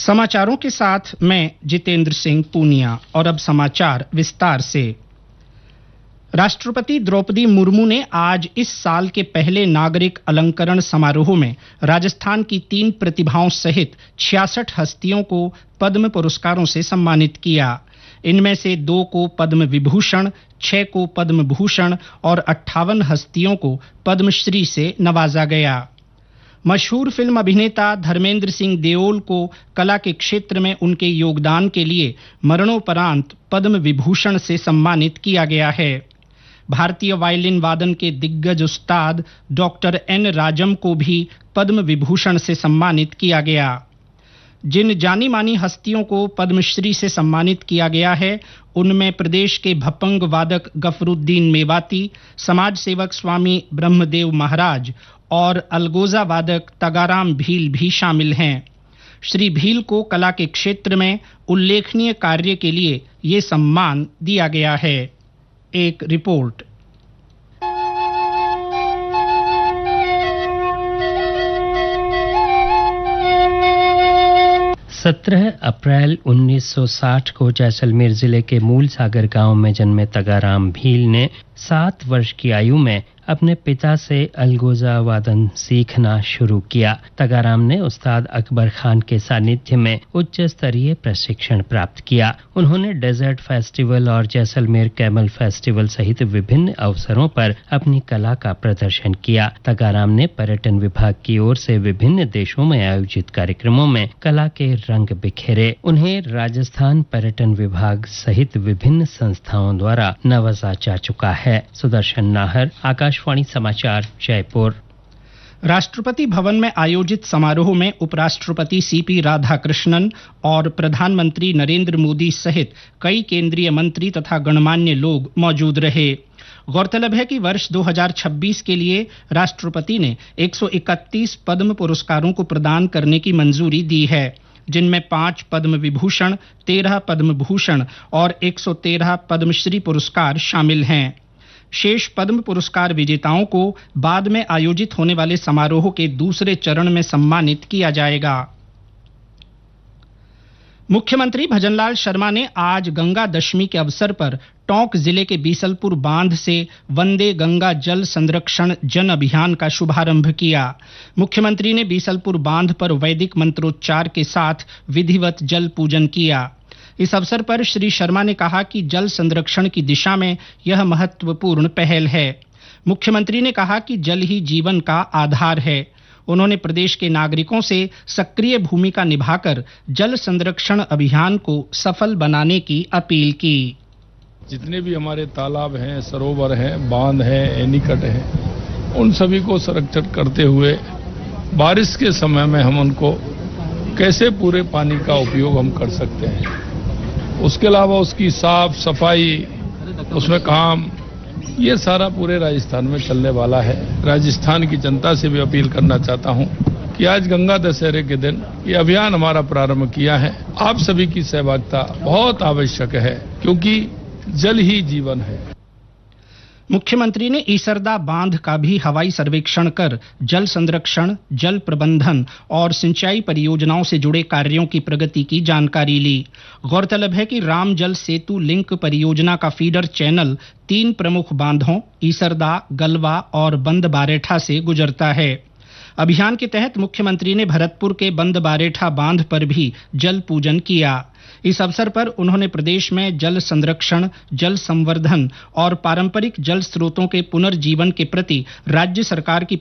समाचारों के साथ मैं जितेंद्र सिंह पूनिया। और अब समाचार विस्तार से। राष्ट्रपति द्रौपदी मुर्मू ने आज इस साल के पहले नागरिक अलंकरण समारोह में राजस्थान की 3 प्रतिभाओं सहित 66 हस्तियों को पद्म पुरस्कारों से सम्मानित किया। इनमें से 2 को पद्म विभूषण, 6 को पद्म भूषण और 58 हस्तियों को पद्मश्री से नवाजा गया। मशहूर फिल्म अभिनेता धर्मेंद्र सिंह देओल को कला के क्षेत्र में उनके योगदान के लिए मरणोपरांत पद्म विभूषण से सम्मानित किया गया है। भारतीय वायलिन वादन के दिग्गज उस्ताद डॉक्टर एन राजम को भी पद्म विभूषण से सम्मानित किया गया। जिन जानी मानी हस्तियों को पद्मश्री से सम्मानित किया गया है, उनमें प्रदेश के भपंग वादक गफरुद्दीन मेवाती, समाज सेवक स्वामी ब्रह्मदेव महाराज और अलगोजा वादक तगाराम भील भी शामिल हैं। श्री भील को कला के क्षेत्र में उल्लेखनीय कार्य के लिए ये सम्मान दिया गया है। एक रिपोर्ट। 17 अप्रैल 1960 को जैसलमेर जिले के मूल सागर गांव में जन्मे तगाराम भील ने 7 वर्ष की आयु में अपने पिता से अलगोजा वादन सीखना शुरू किया। तगाराम ने उस्ताद अकबर खान के सानिध्य में उच्च स्तरीय प्रशिक्षण प्राप्त किया। उन्होंने डेजर्ट फेस्टिवल और जैसलमेर कैमल फेस्टिवल सहित विभिन्न अवसरों पर अपनी कला का प्रदर्शन किया। तगाराम ने पर्यटन विभाग की ओर से विभिन्न देशों में आयोजित कार्यक्रमों में कला के रंग बिखेरे। उन्हें राजस्थान पर्यटन विभाग सहित विभिन्न संस्थाओं द्वारा नवाजा जा चुका है। सुदर्शन नाहर, आकाशवाणी समाचार, जयपुर। राष्ट्रपति भवन में आयोजित समारोह में उपराष्ट्रपति सीपी राधाकृष्णन और प्रधानमंत्री नरेंद्र मोदी सहित कई केंद्रीय मंत्री तथा गणमान्य लोग मौजूद रहे। गौरतलब है कि वर्ष 2026 के लिए राष्ट्रपति ने 131 पद्म पुरस्कारों को प्रदान करने की मंजूरी दी है, जिनमें 5 पद्म विभूषण, 13 पद्म भूषण और 113 पद्मश्री पुरस्कार शामिल हैं। शेष पद्म पुरस्कार विजेताओं को बाद में आयोजित होने वाले समारोह के दूसरे चरण में सम्मानित किया जाएगा। मुख्यमंत्री भजनलाल शर्मा ने आज गंगा दशमी के अवसर पर टोंक जिले के बीसलपुर बांध से वंदे गंगा जल संरक्षण जन अभियान का शुभारंभ किया। मुख्यमंत्री ने बीसलपुर बांध पर वैदिक मंत्रोच्चार के साथ विधिवत जल पूजन किया। इस अवसर पर श्री शर्मा ने कहा कि जल संरक्षण की दिशा में यह महत्वपूर्ण पहल है। मुख्यमंत्री ने कहा कि जल ही जीवन का आधार है। उन्होंने प्रदेश के नागरिकों से सक्रिय भूमिका निभाकर जल संरक्षण अभियान को सफल बनाने की अपील की। जितने भी हमारे तालाब हैं, सरोवर हैं, बांध हैं, एनीकट हैं, उन सभी को संरक्षित करते हुए बारिश के समय में हम उनको कैसे पूरे पानी का उपयोग हम कर सकते हैं, उसके अलावा उसकी साफ सफाई, उसमें काम, ये सारा पूरे राजस्थान में चलने वाला है। राजस्थान की जनता से भी अपील करना चाहता हूं कि आज गंगा दशहरे के दिन ये अभियान हमारा प्रारंभ किया है। आप सभी की सहभागिता बहुत आवश्यक है, क्योंकि जल ही जीवन है। मुख्यमंत्री ने ईसरदा बांध का भी हवाई सर्वेक्षण कर जल संरक्षण, जल प्रबंधन और सिंचाई परियोजनाओं से जुड़े कार्यों की प्रगति की जानकारी ली। गौरतलब है कि राम जल सेतु लिंक परियोजना का फीडर चैनल 3 प्रमुख बांधों ईसरदा, गलवा और बंद बारेठा से गुजरता है। अभियान के तहत मुख्यमंत्री ने भरतपुर के बंद बारेठा बांध पर भी जल पूजन किया। इस अवसर पर उन्होंने प्रदेश में जल संरक्षण, जल संवर्धन और पारंपरिक जल स्रोतों के पुनर्जीवन के प्रति राज्य सरकार की